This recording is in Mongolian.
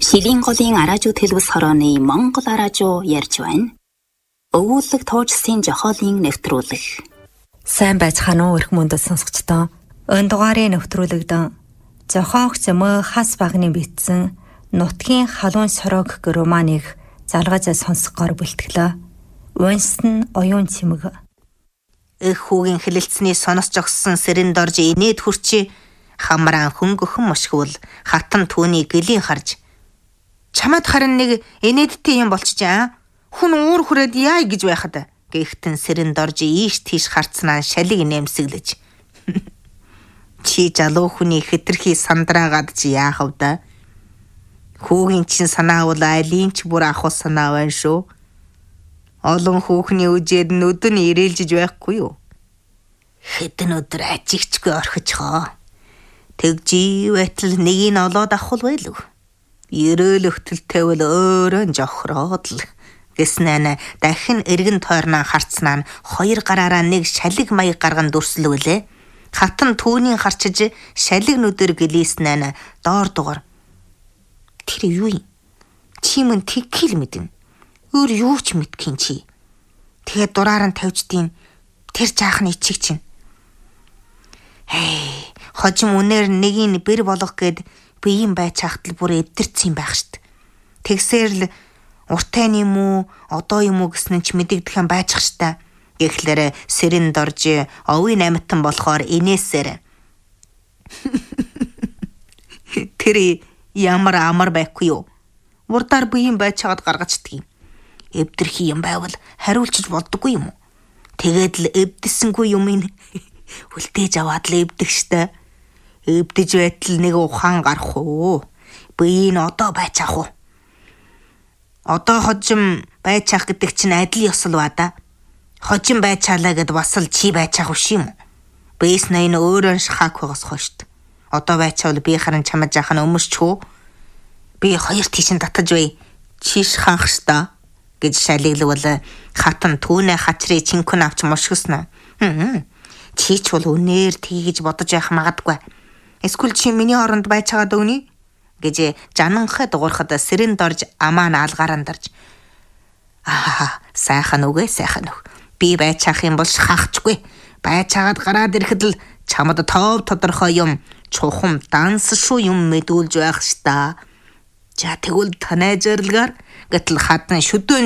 Шилийн голын араажууд хэлбэс хорооны Монгол араажуу ярьж байна. Өвүүлэг туужсын жохоолын нэвтрүүлэг. Сайн байцгаана уу эрх мөндөд сонсогчдоо. Энэ дугаарыг нэвтрүүлэгдэн зохиогч мө хас багны бичсэн Нутгийн халуун сорог гэх романыг залгаж сонсгоор бэлтгэлээ. Унсан оюун цэмэг. Эх хүүгийн хэлэлцний сонос жогссон сэрэнд орж инээд хүрчи хамраан хөнгөхөн мошгвол хатан түүний гэлийг харж чамд харин нэг инээдтэй юм болчихжээ. Хүн уур хүрээд яа гэж байхад гэхтэн сэрэнд орж ийш тийш харцнаа шалиг нэмсэглэж. Чи залуу хүний хэтэрхий сандраагаад чи яах вэ да? Хүүгийн чин санаа бол айлын ч бүр ахус санаа байна шүү. Олон хүүхний үжээд нүд нь ирээлжиж байхгүй юу? Хэдэн өдөр ажигчгүй орхичхоо. Тэгжи байтал нэгийг нь олоод авах байлгүй. Ерөөл өгтөлтэй бол өөрөө жохроод л гэснээр дахин эргэн тойрноо харцнаа хоёр гараараа нэг шалиг маяг гарган дүрслүүлээ. Хатан түүний харчиж шалиг нүдэр гэлээснээр доор дугаар. Тэр юу юм? Чи мэн тэгхэл мэдэн. Өөр юу ч мэдхийн чи. Тэгээд дураар нь тавьждیں۔ Тэр жаахан ичиг чинь. Хожим үнээр нэгийг бэр болох гээд биеийн байж хахтал бүр эвдэрсэн байх штт. Тэгсээр л уртай юм уу, одоо юм уу гэснэн ч мэдэгдэх юм байчих штэ. Гэхлээр сэрэнд орж овын амтан болохоор инээсээр. Тэр ямар амар байхгүй юу? Урдаар биеийн байж хаад гаргачдаг юм. Эвдэрхий юм байвал хариулчих болдоггүй юм уу? Тэгээд л эвдэсэнгүй юм ин үлдээж аваад л эвдэх штэ. Эвдэж байтал нэг ухаан гарах уу? Биеийг нь одоо байж ах уу? Одоо хожим байж ах гэдэг чинь адил ёсол ба да. Хожим байж чалаа гэд бас л чи байж ах биш юм. Бэс найн өөрөө шахаг байгаас хойшт. Одоо байж чавал би харин чамд жаахан өмөрчхүү. Би хоёр тийшин татаж бай. Чи шахах шта гэж шалиглавал хатан түүнээ хачрыг чинхэн авч мошгосноо. Чи ч бол үнээр тгийж бодож явах магадгүй. Эсвэл чи миний оронд байж чагаад өгнө гэж жананхад дуурхад сэрэнд орж амаа наалгаранд орж. Сайхан үгүй сайхан үг. Би байж чаах юм бол шахахчгүй. Байж чагаад гараад ирэхэд л чамд тов тодорхой юм чухам данс шүү юм мэдүүлж байх ш та. За тэгвэл танай зорилгаар гэтэл хатан шүдэн